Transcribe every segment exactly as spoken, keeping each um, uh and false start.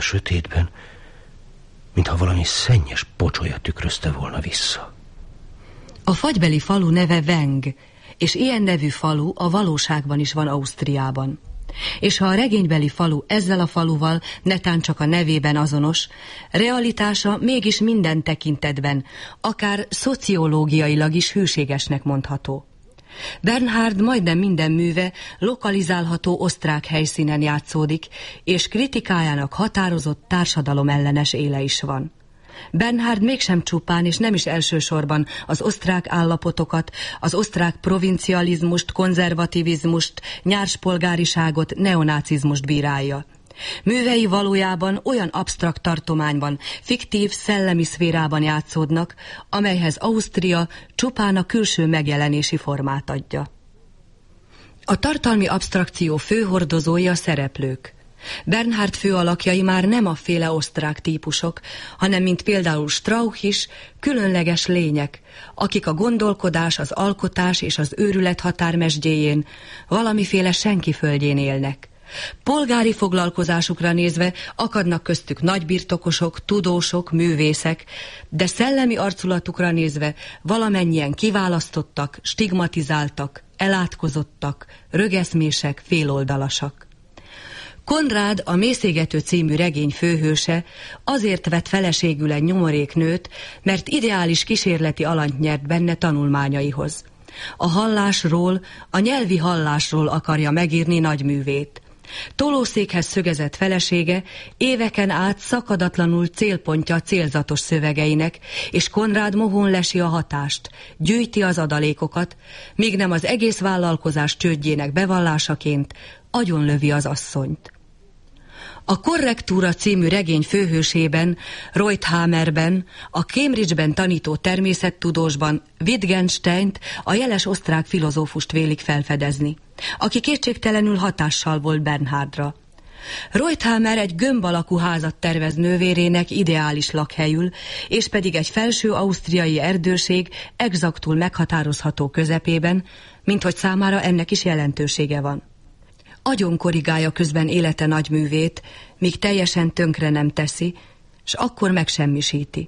a sötétben, mintha valami szennyes pocsolya tükrözte volna vissza. A fagybeli falu neve Veng, és ilyen nevű falu a valóságban is van Ausztriában. És ha a regénybeli falu ezzel a faluval netán csak a nevében azonos, realitása mégis minden tekintetben, akár szociológiailag is hűségesnek mondható. Bernhard majdnem minden műve lokalizálható osztrák helyszínen játszódik, és kritikájának határozott társadalomellenes éle is van. Bernhard mégsem csupán és nem is elsősorban az osztrák állapotokat, az osztrák provincializmust, konzervativizmust, nyárspolgáriságot, neonácizmust bírálja. Művei valójában olyan absztrakt tartományban, fiktív szellemi szférában játszódnak, amelyhez Ausztria csupán a külső megjelenési formát adja. A tartalmi absztrakció főhordozói a szereplők. Bernhard főalakjai már nem a féle osztrák típusok, hanem mint például Strauch is, különleges lények, akik a gondolkodás, az alkotás és az őrület határmesdjéjén, valamiféle senki földjén élnek. Polgári foglalkozásukra nézve akadnak köztük nagybirtokosok, tudósok, művészek, de szellemi arculatukra nézve valamennyien kiválasztottak, stigmatizáltak, elátkozottak, rögeszmések, féloldalasak. Konrád, a Mészégető című regény főhőse azért vett feleségül egy nyomorék nőt, mert ideális kísérleti alanyt nyert benne tanulmányaihoz. A hallásról, a nyelvi hallásról akarja megírni nagyművét. Tolószékhez szögezett felesége éveken át szakadatlanul célpontja célzatos szövegeinek, és Konrád mohón lesi a hatást, gyűjti az adalékokat, míg nem az egész vállalkozás csődjének bevallásaként agyonlövi az asszonyt. A Korrektúra című regény főhősében, Reuthamerben, a Cambridge-ben tanító természettudósban Wittgensteint, a jeles osztrák filozófust vélik felfedezni, aki kétségtelenül hatással volt Bernhardra. Reuthamer egy gömb alakú házat tervez nővérének ideális lakhelyül, és pedig egy felső ausztriai erdőség exaktul meghatározható közepében, minthogy számára ennek is jelentősége van. Agyon korrigálja közben élete nagyművét, míg teljesen tönkre nem teszi, s akkor megsemmisíti.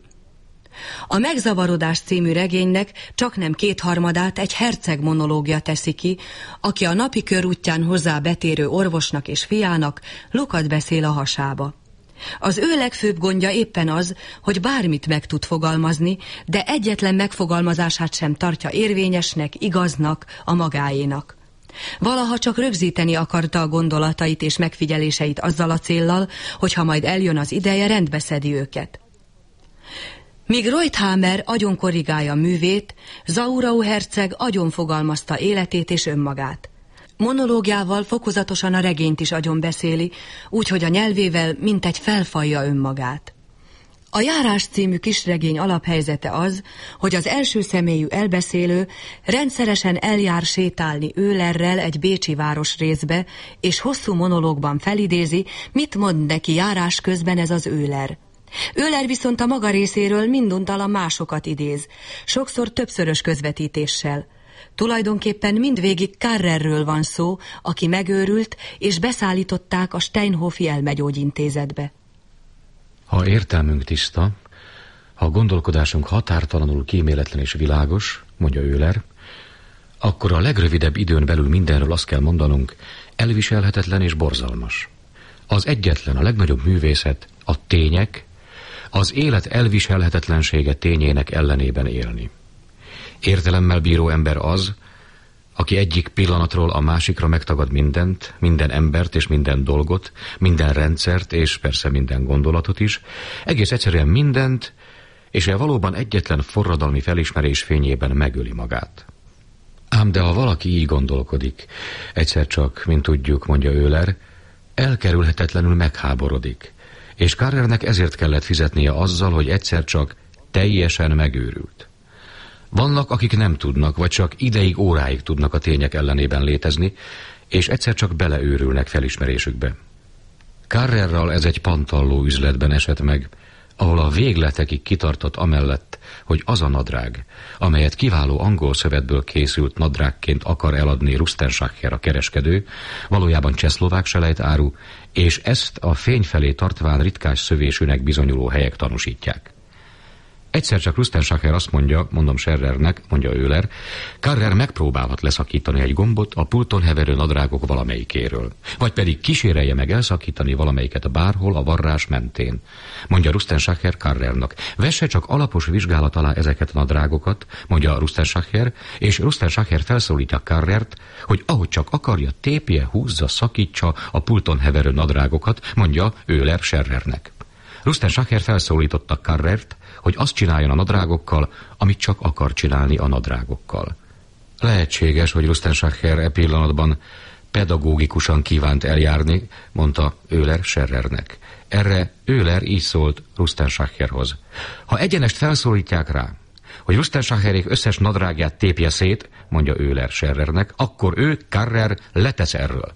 A Megzavarodás című regénynek csaknem kétharmadát egy herceg monológia teszi ki, aki a napi körútján hozzá betérő orvosnak és fiának lukat beszél a hasába. Az ő legfőbb gondja éppen az, hogy bármit meg tud fogalmazni, de egyetlen megfogalmazását sem tartja érvényesnek, igaznak, a magáénak. Valaha csak rögzíteni akarta a gondolatait és megfigyeléseit azzal a céllal, hogy ha majd eljön az ideje, rendbe szedi őket. Míg Reuthamer agyon korrigálja művét, Zaurau herceg agyon fogalmazta életét és önmagát. Monológiával fokozatosan a regényt is agyon beszéli, úgyhogy a nyelvével mintegy felfalja önmagát. A Járás című kisregény alaphelyzete az, hogy az első személyű elbeszélő rendszeresen eljár sétálni Eulerrel egy bécsi városrészbe, és hosszú monológban felidézi, mit mond neki járás közben ez az Euler. Euler viszont a maga részéről minduntalan másokat idéz, sokszor többszörös közvetítéssel. Tulajdonképpen mindvégig Carrerről van szó, aki megőrült, és beszállították a Steinhofi elmegyógyintézetbe. Ha értelmünk tiszta, ha a gondolkodásunk határtalanul kíméletlen és világos, mondja Euler, akkor a legrövidebb időn belül mindenről azt kell mondanunk, elviselhetetlen és borzalmas. Az egyetlen, a legnagyobb művészet, a tények, az élet elviselhetetlensége tényének ellenében élni. Értelemmel bíró ember az, aki egyik pillanatról a másikra megtagad mindent, minden embert és minden dolgot, minden rendszert és persze minden gondolatot is, egész egyszerűen mindent, és e valóban egyetlen forradalmi felismerés fényében megöli magát. Ám de ha valaki így gondolkodik, egyszer csak, mint tudjuk, mondja Euler, elkerülhetetlenül megháborodik, és Carrernek ezért kellett fizetnie azzal, hogy egyszer csak teljesen megőrült. Vannak, akik nem tudnak, vagy csak ideig, óráig tudnak a tények ellenében létezni, és egyszer csak beleőrülnek felismerésükbe. Carrerral ez egy pantalló üzletben esett meg, ahol a végletekig kitartott amellett, hogy az a nadrág, amelyet kiváló angol szövetből készült nadrágként akar eladni Rustensacher a kereskedő, valójában csehszlovák selejtáru, és ezt a fény felé tartván ritkás szövésűnek bizonyuló helyek tanúsítják. Egyszer csak Rustensacher azt mondja, mondom Scherrernek, mondja Euler, Karrer megpróbálhat leszakítani egy gombot a pulton heverő nadrágok valamelyikéről, vagy pedig kísérelje meg elszakítani valamelyiket bárhol a varrás mentén. Mondja Rustensacher Karrernak, vesse csak alapos vizsgálat alá ezeket a nadrágokat, mondja Rustensacher, és Rustensacher felszólítja Karrert, hogy ahogy csak akarja, tépje, húzza, szakítsa a pulton heverő nadrágokat, mondja Euler Scherrernek. Rustensacher felszólította Karrert, hogy azt csináljon a nadrágokkal, amit csak akar csinálni a nadrágokkal. Lehetséges, hogy Rustensacher e pillanatban pedagógikusan kívánt eljárni, mondta Euler Scherrernek. Erre Euler így szólt Rustensacherhoz. Ha egyenest felszólítják rá, hogy Rustensacherék összes nadrágját tépje szét, mondja Euler Scherrernek, akkor ő, Karrer, letesz erről.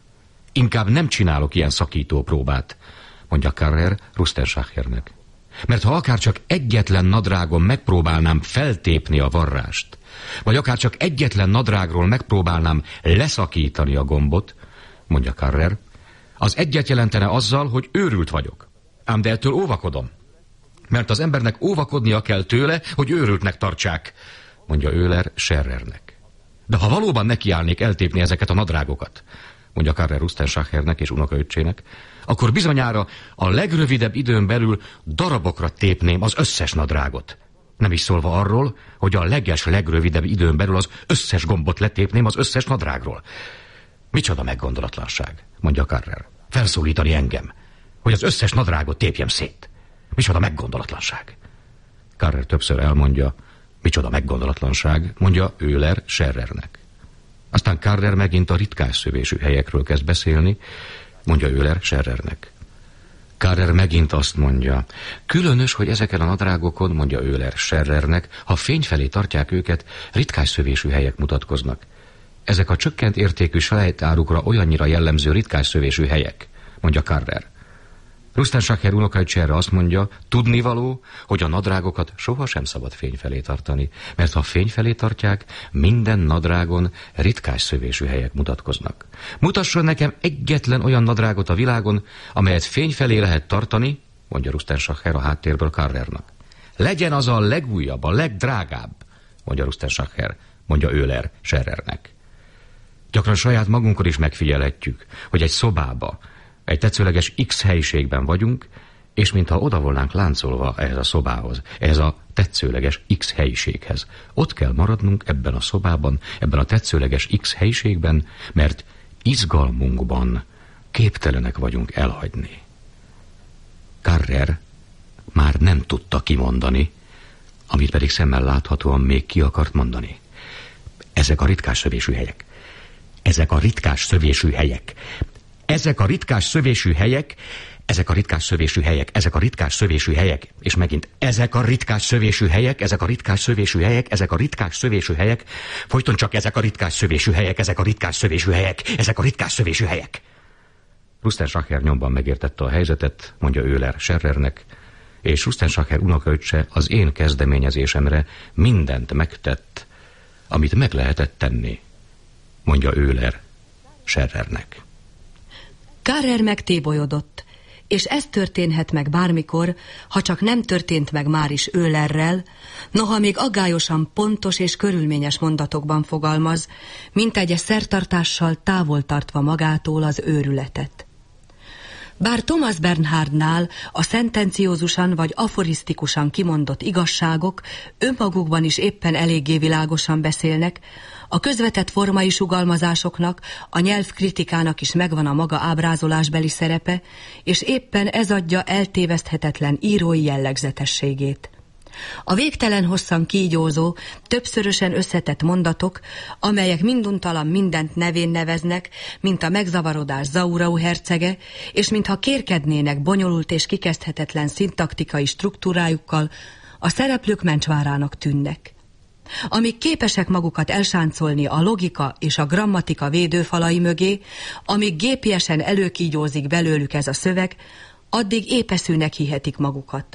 Inkább nem csinálok ilyen szakító próbát, mondja Karrer Rustensachernek. Mert ha akár csak egyetlen nadrágon megpróbálnám feltépni a varrást, vagy akár csak egyetlen nadrágról megpróbálnám leszakítani a gombot, mondja Karrer, az egyet jelentene azzal, hogy őrült vagyok. Ám de ettől óvakodom. Mert az embernek óvakodnia kell tőle, hogy őrültnek tartsák, mondja Euler Scherrernek. De ha valóban nekiállnék eltépni ezeket a nadrágokat, mondja Karrer Rustensachernek és unokaöccsének, akkor bizonyára a legrövidebb időn belül darabokra tépném az összes nadrágot. Nem is szólva arról, hogy a leges legrövidebb időn belül az összes gombot letépném az összes nadrágról. Micsoda meggondolatlanság, mondja Karrer. Felszólítani engem, hogy az összes nadrágot tépjem szét. Micsoda meggondolatlanság. Karrer többször elmondja, micsoda meggondolatlanság, mondja Euler Scherrernek. Aztán Karrer megint a ritkás szövésű helyekről kezd beszélni, mondja Euler Scherrernek. Karrer megint azt mondja, különös, hogy ezeken a nadrágokon, mondja Euler Scherrernek, ha fény felé tartják őket, ritkás szövésű helyek mutatkoznak. Ezek a csökkent értékű selejtárukra olyannyira jellemző ritkás szövésű helyek, mondja Karrer. Rustensacher unokaöccse erre azt mondja, tudnivaló, hogy a nadrágokat sohasem szabad fény felé tartani, mert ha fény felé tartják, minden nadrágon ritkás szövésű helyek mutatkoznak. Mutasson nekem egyetlen olyan nadrágot a világon, amelyet fény felé lehet tartani, mondja Rustensacher a háttérből Karrernak. Legyen az a legújabb, a legdrágább, mondja Rustensacher, mondja Euler Scherrernek. Gyakran saját magunkon is megfigyelhetjük, hogy egy szobába, egy tetszőleges X helyiségben vagyunk, és mintha oda volnánk láncolva ehhez a szobához, ehhez a tetszőleges X helyiséghez. Ott kell maradnunk ebben a szobában, ebben a tetszőleges X helyiségben, mert izgalmunkban képtelenek vagyunk elhagyni. Karrer már nem tudta kimondani, amit pedig szemmel láthatóan még ki akart mondani. Ezek a ritkás szövésű helyek. Ezek a ritkás szövésű helyek. Ezek a ritkás szövésű helyek, ezek a ritkás szövésű helyek, ezek a ritkás szövésű helyek, és megint ezek a ritkás szövésű helyek, ezek a ritkás szövésű helyek, ezek a ritkás szövésű helyek, folyton csak ezek a ritkás szövésű helyek, ezek a ritkás szövésű helyek, ezek a ritkás szövésű helyek. Rustensacher nyomban megértette a helyzetet, mondja Euler Scherrernek, és Rustensacher unokaöccse az én kezdeményezésemre mindent megtett, amit meg lehetett tenni, mondja Euler Scherrernek. Karrer megtébolyodott, és ez történhet meg bármikor, ha csak nem történt meg már is Eulerrel, noha még aggályosan pontos és körülményes mondatokban fogalmaz, mint egy szertartással távol tartva magától az őrületet. Bár Thomas Bernhardnál a szentenciózusan vagy aforisztikusan kimondott igazságok önmagukban is éppen eléggé világosan beszélnek, a közvetett formai sugalmazásoknak, a nyelvkritikának is megvan a maga ábrázolásbeli szerepe, és éppen ez adja eltéveszthetetlen írói jellegzetességét. A végtelen hosszan kígyózó, többszörösen összetett mondatok, amelyek minduntalan mindent nevén neveznek, mint a megzavarodás Zaurau hercege, és mintha kérkednének bonyolult és kikezdhetetlen szintaktikai struktúrájukkal, a szereplők mencsvárának tűnnek. Amíg képesek magukat elsáncolni a logika és a grammatika védőfalai mögé, amíg gépiesen előkígyózik belőlük ez a szöveg, addig épeszűnek hihetik magukat.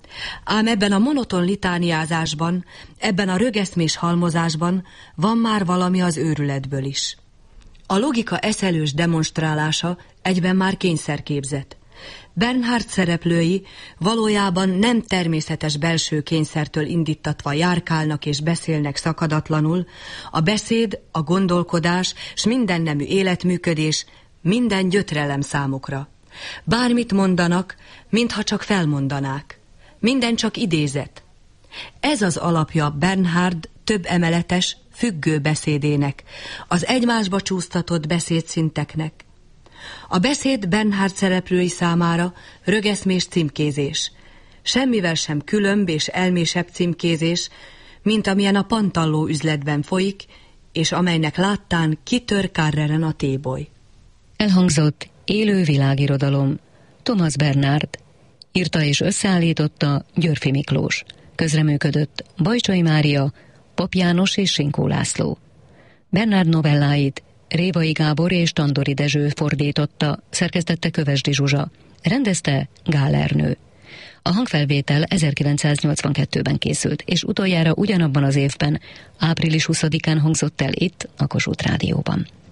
Ám ebben a monoton litániázásban, ebben a rögeszmés halmozásban van már valami az őrületből is. A logika eszelős demonstrálása egyben már kényszerképzet. Bernhard szereplői valójában nem természetes belső kényszertől indítatva járkálnak és beszélnek szakadatlanul, a beszéd, a gondolkodás s mindennemű életműködés minden gyötrelem számukra. Bármit mondanak, mintha csak felmondanák. Minden csak idézet. Ez az alapja Bernhard több emeletes, függő beszédének, az egymásba csúsztatott beszédszinteknek. A beszéd Bernhard szereplői számára rögeszmés címkézés. Semmivel sem különb és elmésebb címkézés, mint amilyen a pantalló üzletben folyik, és amelynek láttán kitör Carreren a téboly. Elhangzott Élő világirodalom. Thomas Bernhard. Írta és összeállította Györffy Miklós. Közreműködött Bajcsai Mária, Pap János és Sinkó László. Bernhard novelláit Révai Gábor és Tandori Dezső fordította, szerkesztette Kövesdi Zsuzsa, rendezte Gál Ernő. A hangfelvétel ezerkilencszáznyolcvankettőben készült, és utoljára ugyanabban az évben, április huszadikán hangzott el itt, a Kossuth Rádióban.